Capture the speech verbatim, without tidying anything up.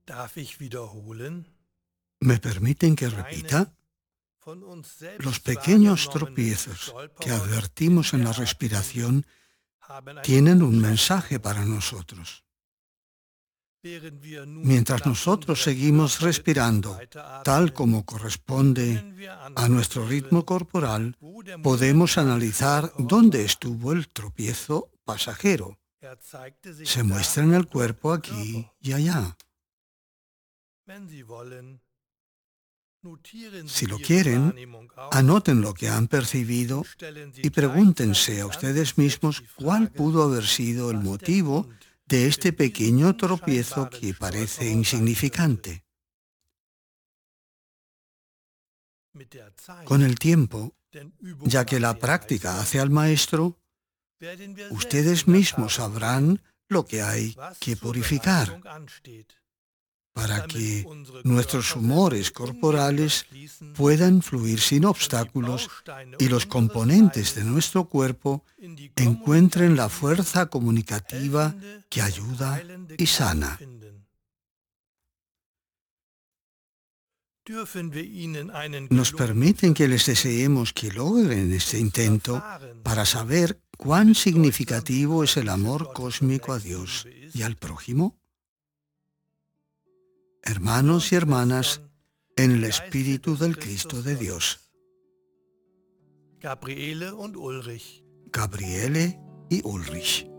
Darf ich wiederholen? ¿Me permiten que repita? Los pequeños tropiezos que advertimos en la respiración tienen un mensaje para nosotros. Mientras nosotros seguimos respirando tal como corresponde a nuestro ritmo corporal, podemos analizar dónde estuvo el tropiezo pasajero. Se muestra en el cuerpo aquí y allá. Si lo quieren, anoten lo que han percibido y pregúntense a ustedes mismos cuál pudo haber sido el motivo de este pequeño tropiezo que parece insignificante. Con el tiempo, ya que la práctica hace al maestro, ustedes mismos sabrán lo que hay que purificar para que nuestros humores corporales puedan fluir sin obstáculos y los componentes de nuestro cuerpo encuentren la fuerza comunicativa que ayuda y sana. ¿Nos permiten que les deseemos que logren este intento para saber cuán significativo es el amor cósmico a Dios y al prójimo? Hermanos y hermanas, en el Espíritu del Cristo de Dios. Gabriele und Ulrich. Gabriele y Ulrich.